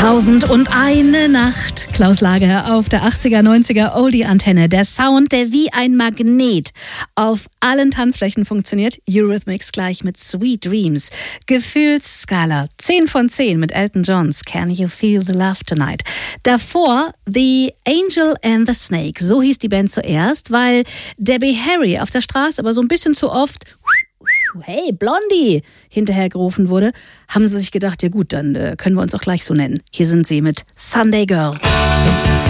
1001 Nacht. Klaus Lager auf der 80er, 90er Oldie-Antenne. Der Sound, der wie ein Magnet auf allen Tanzflächen funktioniert. Eurythmics gleich mit Sweet Dreams. Gefühlsskala 10 von 10 mit Elton Johns Can You Feel the Love Tonight. Davor The Angel and the Snake. So hieß die Band zuerst, weil Debbie Harry auf der Straße aber so ein bisschen zu oft "Hey, Blondie" hinterhergerufen wurde, haben sie sich gedacht, ja gut, dann können wir uns auch gleich so nennen. Hier sind sie mit Sunday Girl.